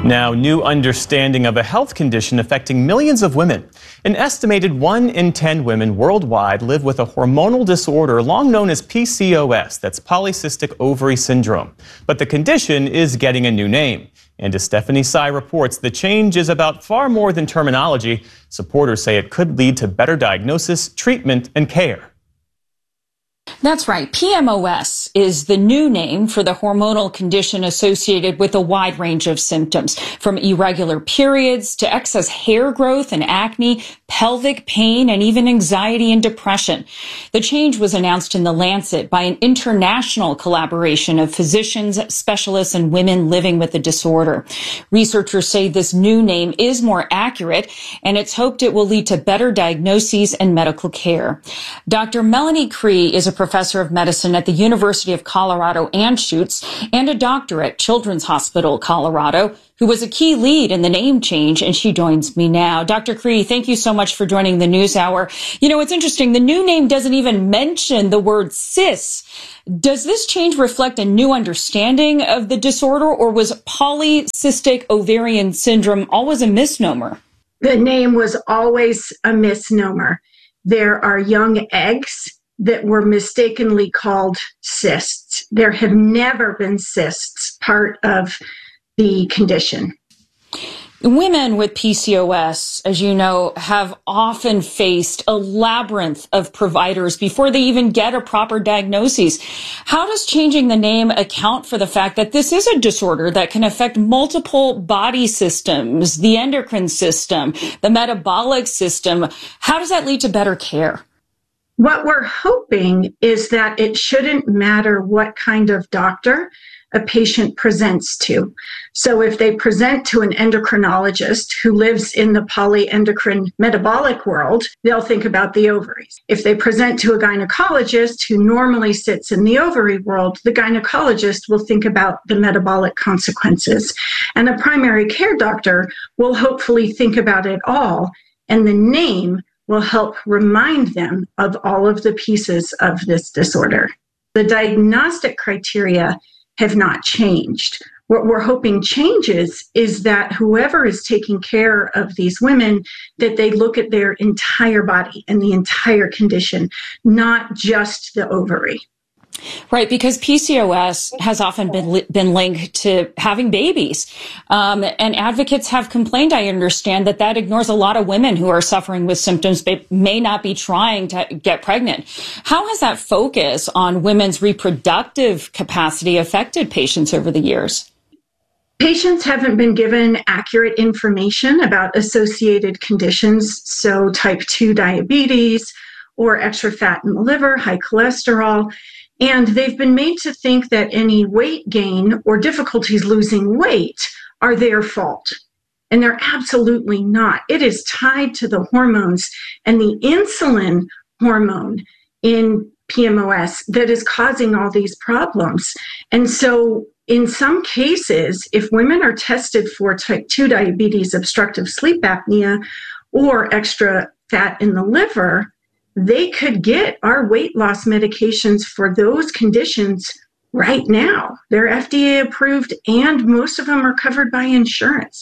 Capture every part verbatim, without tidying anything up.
Now, new understanding of a health condition affecting millions of women. An estimated one in ten women worldwide live with a hormonal disorder long known as P C O S, that's polycystic ovary syndrome. But the condition is getting a new name. And as Stephanie Sy reports, the change is about far more than terminology. Supporters say it could lead to better diagnosis, treatment, and care. That's right. P M O S is the new name for the hormonal condition associated with a wide range of symptoms, from irregular periods to excess hair growth and acne, pelvic pain, and even anxiety and depression. The change was announced in The Lancet by an international collaboration of physicians, specialists, and women living with the disorder. Researchers say this new name is more accurate, and it's hoped it will lead to better diagnoses and medical care. Doctor Melanie Cree is a professor of medicine at the University of Colorado Anschutz and a doctor at Children's Hospital Colorado, who was a key lead in the name change, and she joins me now. Doctor Cree, thank you so much for joining the News Hour. You know, it's interesting. The new name doesn't even mention the word cis. Does this change reflect a new understanding of the disorder, or was polycystic ovarian syndrome always a misnomer? The name was always a misnomer. There are young eggs that were mistakenly called cysts. There have never been cysts part of the condition. Women with P C O S, as you know, have often faced a labyrinth of providers before they even get a proper diagnosis. How does changing the name account for the fact that this is a disorder that can affect multiple body systems, the endocrine system, the metabolic system? How does that lead to better care? What we're hoping is that it shouldn't matter what kind of doctor a patient presents to. So if they present to an endocrinologist who lives in the polyendocrine metabolic world, they'll think about the ovaries. If they present to a gynecologist who normally sits in the ovary world, the gynecologist will think about the metabolic consequences. And a primary care doctor will hopefully think about it all, and the name will help remind them of all of the pieces of this disorder. The diagnostic criteria have not changed. What we're hoping changes is that whoever is taking care of these women, that they look at their entire body and the entire condition, not just the ovary. Right, because P C O S has often been li- been linked to having babies. Um, and advocates have complained, I understand, that that ignores a lot of women who are suffering with symptoms but may not be trying to get pregnant. How has that focus on women's reproductive capacity affected patients over the years? Patients haven't been given accurate information about associated conditions, so type two diabetes or extra fat in the liver, high cholesterol. And they've been made to think that any weight gain or difficulties losing weight are their fault. And they're absolutely not. It is tied to the hormones and the insulin hormone in P M O S that is causing all these problems. And so in some cases, if women are tested for type two diabetes, obstructive sleep apnea, or extra fat in the liver, they could get our weight loss medications for those conditions right now. They're F D A approved, and most of them are covered by insurance.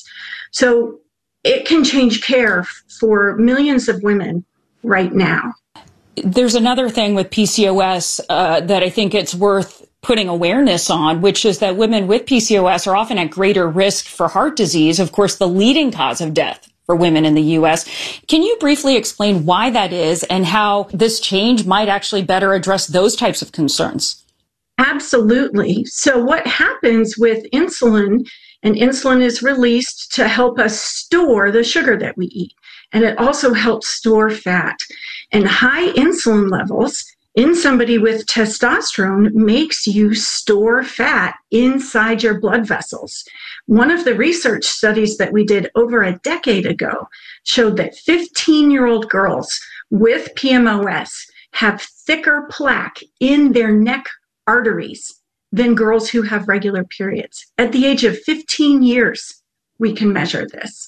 So it can change care for millions of women right now. There's another thing with P C O S uh, that I think it's worth putting awareness on, which is that women with P C O S are often at greater risk for heart disease, of course, the leading cause of death for women in the U S. Can you briefly explain why that is and how this change might actually better address those types of concerns? Absolutely. So what happens with insulin, and insulin is released to help us store the sugar that we eat, and it also helps store fat. And high insulin levels in somebody with testosterone makes you store fat inside your blood vessels. One of the research studies that we did over a decade ago showed that fifteen-year-old girls with P M O S have thicker plaque in their neck arteries than girls who have regular periods. At the age of fifteen years, we can measure this.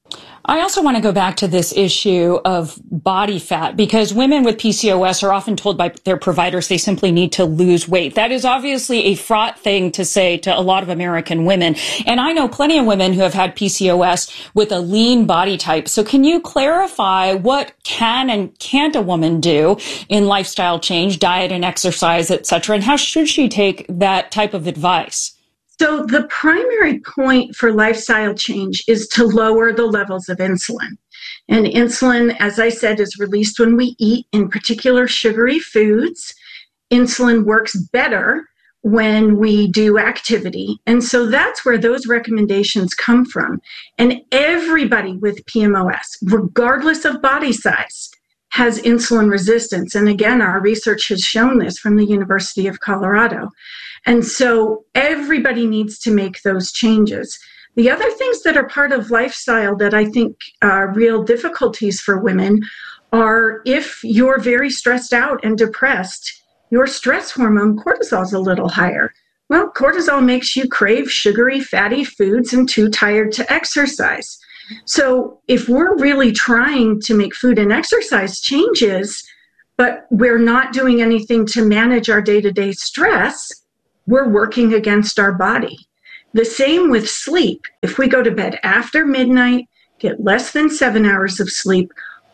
I also want to go back to this issue of body fat, because women with P C O S are often told by their providers they simply need to lose weight. That is obviously a fraught thing to say to a lot of American women. And I know plenty of women who have had P C O S with a lean body type. So can you clarify what can and can't a woman do in lifestyle change, diet and exercise, et cetera, and how should she take that type of advice? So the primary point for lifestyle change is to lower the levels of insulin. And insulin, as I said, is released when we eat, in particular sugary foods. Insulin works better when we do activity. And so that's where those recommendations come from. And everybody with P M O S, regardless of body size, has insulin resistance. And again, our research has shown this from the University of Colorado. And so everybody needs to make those changes. The other things that are part of lifestyle that I think are real difficulties for women are if you're very stressed out and depressed, your stress hormone cortisol is a little higher. Well, cortisol makes you crave sugary, fatty foods and too tired to exercise. So if we're really trying to make food and exercise changes, but we're not doing anything to manage our day-to-day stress, we're working against our body. The same with sleep. If we go to bed after midnight, get less than seven hours of sleep,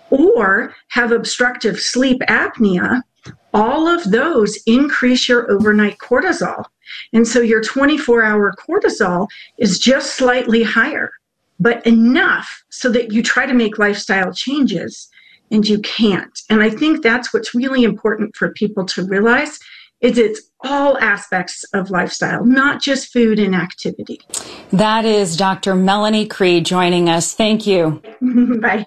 or have obstructive sleep apnea, all of those increase your overnight cortisol. And so your twenty-four hour cortisol is just slightly higher, but enough so that you try to make lifestyle changes and you can't. And I think that's what's really important for people to realize is it's all aspects of lifestyle, not just food and activity. That is Doctor Melanie Creed joining us. Thank you. Bye.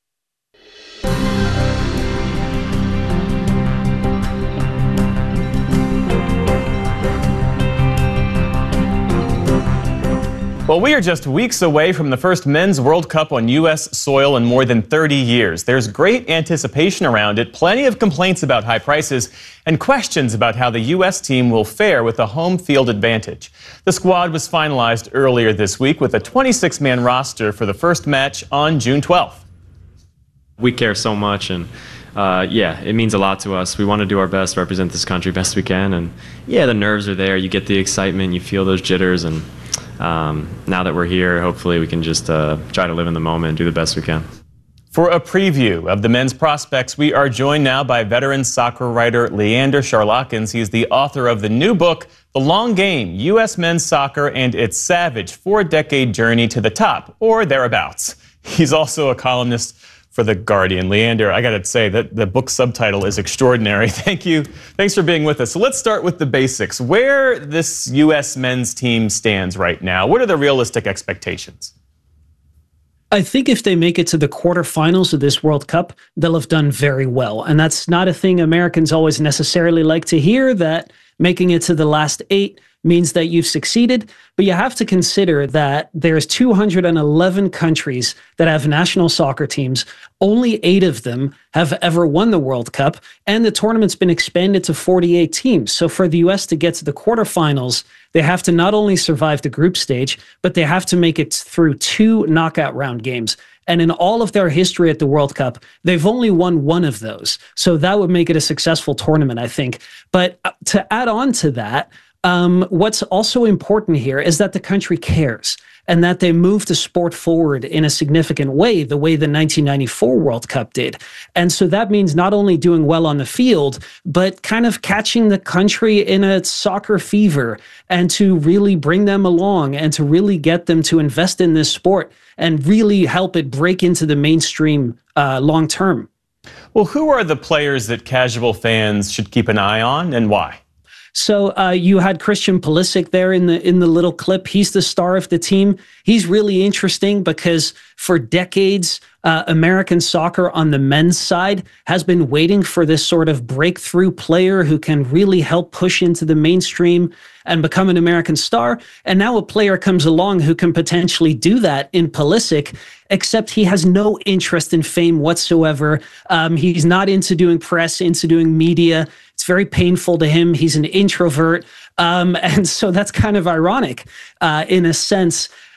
Well, we are just weeks away from the first Men's World Cup on U S soil in more than thirty years. There's great anticipation around it, plenty of complaints about high prices, and questions about how the U S team will fare with a home field advantage. The squad was finalized earlier this week with a twenty-six man roster for the first match on June twelfth. We care so much, and uh, yeah, it means a lot to us. We want to do our best, represent this country best we can, and yeah, the nerves are there. You get the excitement, you feel those jitters, and Um, now that we're here, hopefully we can just uh, try to live in the moment and do the best we can. For a preview of the men's prospects, we are joined now by veteran soccer writer Leander Charlakins. He's the author of the new book, The Long Game, U S Men's Soccer and Its Savage Four-Decade Journey to the Top, or thereabouts. He's also a columnist for The Guardian. Leander, I got to say that the book subtitle is extraordinary. Thank you. Thanks for being with us. So let's start with the basics. Where this U S men's team stands right now, what are the realistic expectations? I think if they make it to the quarterfinals of this World Cup, they'll have done very well. And that's not a thing Americans always necessarily like to hear, that making it to the last eight means that you've succeeded. But you have to consider that there's two hundred eleven countries that have national soccer teams. Only eight of them have ever won the World Cup, and the tournament's been expanded to forty-eight teams. So for the U S to get to the quarterfinals, they have to not only survive the group stage, but they have to make it through two knockout round games. And in all of their history at the World Cup, they've only won one of those. So that would make it a successful tournament, I think. But to add on to that, Um, what's also important here is that the country cares and that they move the sport forward in a significant way, the way the nineteen ninety-four World Cup did. And so that means not only doing well on the field, but kind of catching the country in a soccer fever and to really bring them along and to really get them to invest in this sport and really help it break into the mainstream uh, long term. Well, who are the players that casual fans should keep an eye on and why? So uh, you had Christian Pulisic there in the in the little clip. He's the star of the team. He's really interesting because for decades, uh, American soccer on the men's side has been waiting for this sort of breakthrough player who can really help push into the mainstream and become an American star. And now a player comes along who can potentially do that in Pulisic, except he has no interest in fame whatsoever. Um, he's not into doing press, into doing media. It's very painful to him. He's an introvert. Um, and so that's kind of ironic uh, in a sense.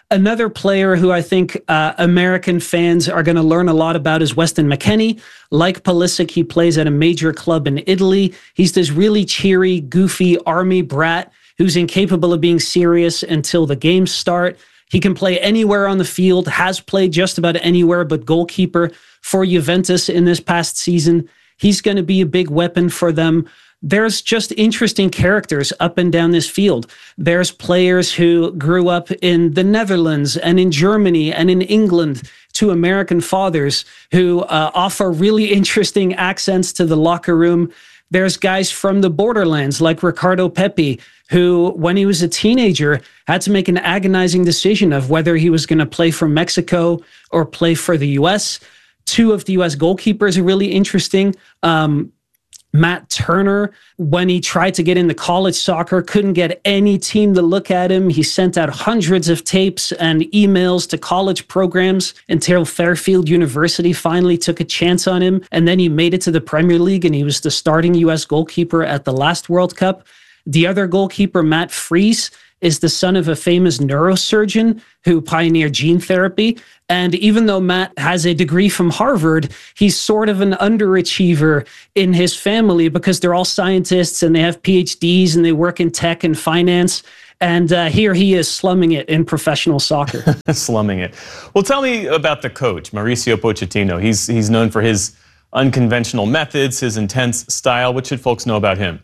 Another player who I think uh, American fans are going to learn a lot about is Weston McKennie. Like Pulisic, he plays at a major club in Italy. He's this really cheery, goofy army brat who's incapable of being serious until the games start. He can play anywhere on the field, has played just about anywhere but goalkeeper for Juventus in this past season. He's going to be a big weapon for them. There's just interesting characters up and down this field. There's players who grew up in the Netherlands and in Germany and in England to American fathers who uh, offer really interesting accents to the locker room. There's guys from the borderlands like Ricardo Pepi, who, when he was a teenager, had to make an agonizing decision of whether he was going to play for Mexico or play for the U S. Two of the U S goalkeepers are really interesting. Um, Matt Turner, when he tried to get into college soccer, couldn't get any team to look at him. He sent out hundreds of tapes and emails to college programs until Fairfield University finally took a chance on him. And then he made it to the Premier League, and he was the starting U S goalkeeper at the last World Cup. The other goalkeeper, Matt Fries, is the son of a famous neurosurgeon who pioneered gene therapy. And even though Matt has a degree from Harvard, he's sort of an underachiever in his family because they're all scientists and they have P H Ds and they work in tech and finance. And uh, here he is slumming it in professional soccer. Slumming it. Well, tell me about the coach, Mauricio Pochettino. He's, he's known for his unconventional methods, his intense style. What should folks know about him?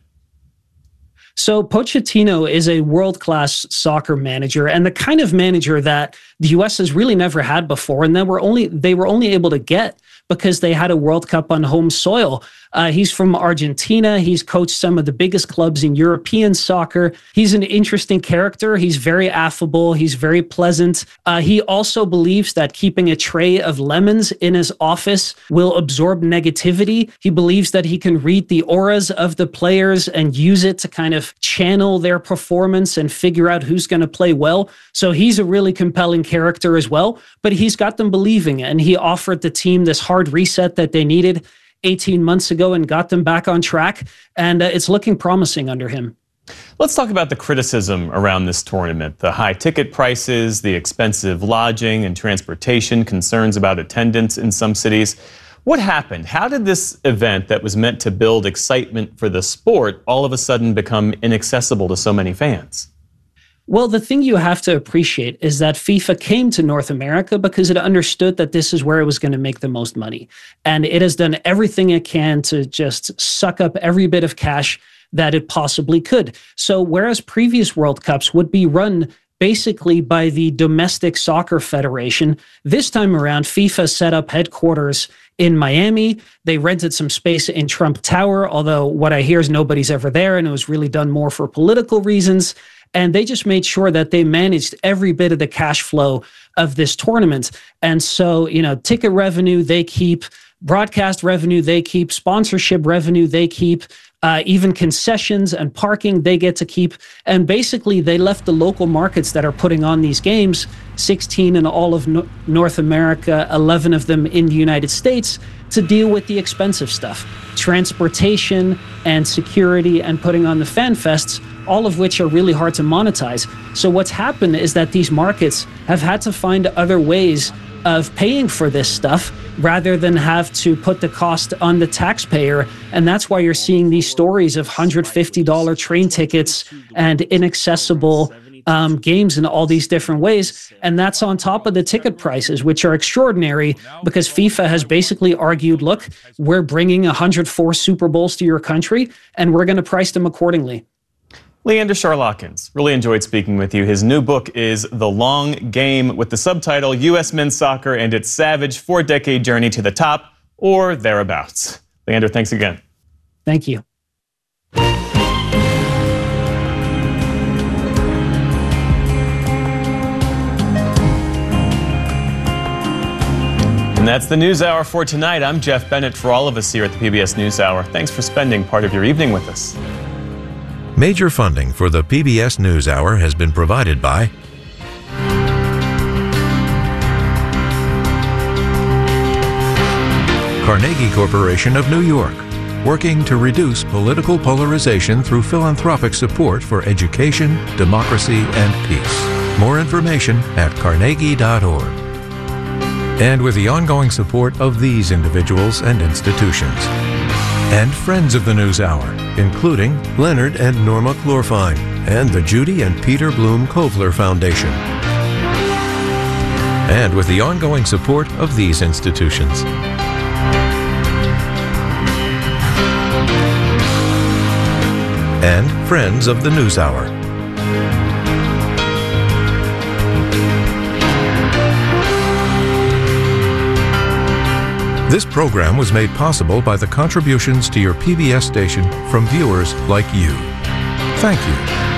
So Pochettino is a world-class soccer manager and the kind of manager that the U S has really never had before, and then were only they were only able to get because they had a World Cup on home soil. Uh, he's from Argentina. He's coached some of the biggest clubs in European soccer. He's an interesting character. He's very affable. He's very pleasant. Uh, he also believes that keeping a tray of lemons in his office will absorb negativity. He believes that he can read the auras of the players and use it to kind of channel their performance and figure out who's going to play well. So he's a really compelling character as well, but he's got them believing, and he offered the team this hard reset that they needed eighteen months ago and got them back on track, and uh, it's looking promising under him. Let's talk about the criticism around this tournament, the high ticket prices, the expensive lodging and transportation, concerns about attendance in some cities. What happened? How did this event that was meant to build excitement for the sport all of a sudden become inaccessible to so many fans? Well, the thing you have to appreciate is that FIFA came to North America because it understood that this is where it was going to make the most money. And it has done everything it can to just suck up every bit of cash that it possibly could. So whereas previous World Cups would be run basically by the domestic soccer federation, this time around, FIFA set up headquarters in Miami. They rented some space in Trump Tower, although what I hear is nobody's ever there, and it was really done more for political reasons. And they just made sure that they managed every bit of the cash flow of this tournament. And so, you know, ticket revenue, they keep, broadcast revenue, they keep, sponsorship revenue, they keep, uh, even concessions and parking, they get to keep. And basically, they left the local markets that are putting on these games, sixteen in all of no- North America, eleven of them in the United States, to deal with the expensive stuff, transportation and security and putting on the fan fests, all of which are really hard to monetize. So what's happened is that these markets have had to find other ways of paying for this stuff rather than have to put the cost on the taxpayer. And that's why you're seeing these stories of one hundred fifty dollars train tickets and inaccessible um, games in all these different ways. And that's on top of the ticket prices, which are extraordinary because FIFA has basically argued, look, we're bringing one hundred four Super Bowls to your country and we're going to price them accordingly. Leander Charlakins, really enjoyed speaking with you. His new book is The Long Game, with the subtitle U S Men's Soccer and Its Savage Four-Decade Journey to the Top, or Thereabouts. Leander, thanks again. Thank you. And that's the News Hour for tonight. I'm Jeff Bennett. For all of us here at the P B S News Hour, thanks for spending part of your evening with us. Major funding for the P B S News Hour has been provided by Carnegie Corporation of New York, working to reduce political polarization through philanthropic support for education, democracy, and peace. More information at carnegie dot org. And with the ongoing support of these individuals and institutions. And friends of the NewsHour, including Leonard and Norma Chlorfine, and the Judy and Peter Bloom Kovler Foundation. And with the ongoing support of these institutions. And friends of the NewsHour. This program was made possible by the contributions to your P B S station from viewers like you. Thank you.